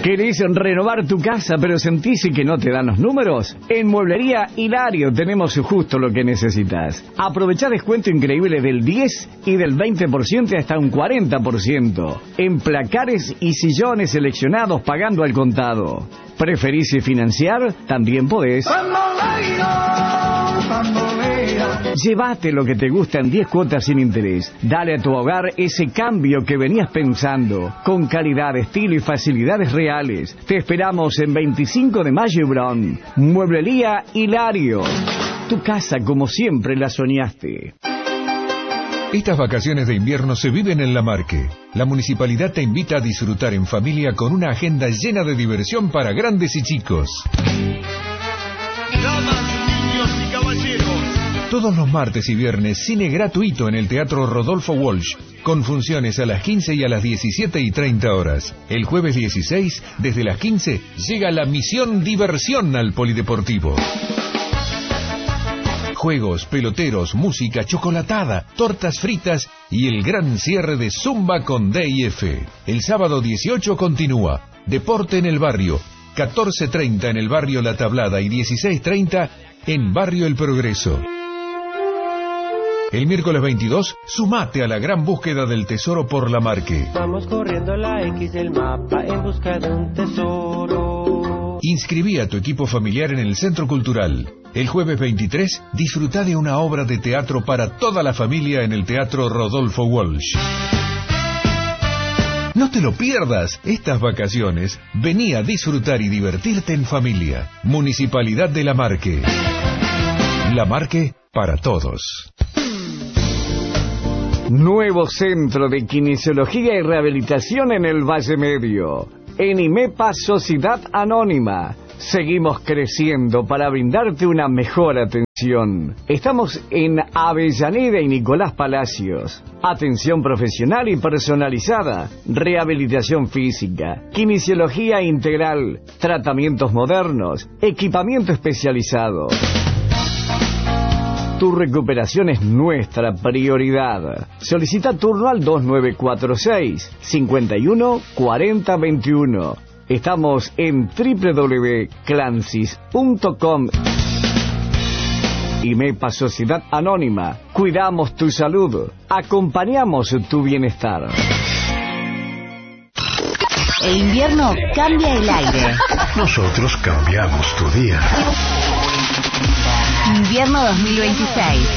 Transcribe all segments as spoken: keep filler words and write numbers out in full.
¿Querés renovar tu casa pero sentís que no te dan los números? En Mueblería Hilario tenemos justo lo que necesitas. Aprovechá descuento increíble del diez y del veinte por ciento hasta un cuarenta por ciento. En placares y sillones seleccionados pagando al contado. ¿Preferís financiar? También podés. Llévate lo que te gusta en diez cuotas sin interés. Dale a tu hogar ese cambio que venías pensando, con calidad, estilo y facilidades reales. Te esperamos en veinticinco de mayo y Bron. Mueblería Hilario. Tu casa como siempre la soñaste. Estas vacaciones de invierno se viven en La Marque. La municipalidad te invita a disfrutar en familia con una agenda llena de diversión para grandes y chicos. Damas, niños y caballeros. Todos los martes y viernes, cine gratuito en el Teatro Rodolfo Walsh, con funciones a las quince y a las diecisiete y treinta horas. El jueves dieciséis, desde las quince, llega la Misión Diversión al Polideportivo. Juegos, peloteros, música, chocolatada, tortas fritas y el gran cierre de Zumba con D y F. El sábado dieciocho continúa. Deporte en el barrio. catorce treinta en el barrio La Tablada y dieciséis treinta en barrio El Progreso. El miércoles veintidós, sumate a la gran búsqueda del tesoro por La Marque. Vamos corriendo la X del mapa en busca de un tesoro. Inscribí a tu equipo familiar en el Centro Cultural. El jueves veintitrés, disfruta de una obra de teatro para toda la familia en el Teatro Rodolfo Walsh. No te lo pierdas estas vacaciones. Vení a disfrutar y divertirte en familia. Municipalidad de La Marque. La Marque para todos. Nuevo centro de kinesiología y rehabilitación en el Valle Medio. En IMEPA Sociedad Anónima. Seguimos creciendo para brindarte una mejor atención. Estamos en Avellaneda y Nicolás Palacios. Atención profesional y personalizada, rehabilitación física, kinesiología integral, tratamientos modernos, equipamiento especializado. Tu recuperación es nuestra prioridad. Solicita turno al dos nueve cuatro seis, cinco uno cuatro cero dos uno. Estamos en doble u doble u doble u punto clancis punto com. IMEPA Sociedad Anónima. Cuidamos tu salud. Acompañamos tu bienestar. El invierno cambia el aire. Nosotros cambiamos tu día. Invierno dos mil veintiséis.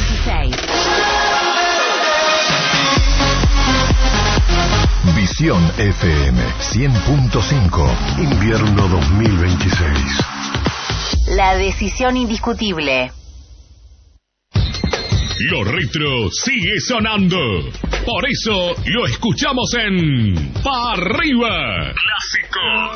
Visión F M cien punto cinco. Invierno dos mil veintiséis. La decisión indiscutible. Lo retro sigue sonando. Por eso lo escuchamos en Pa' Arriba. Clásicos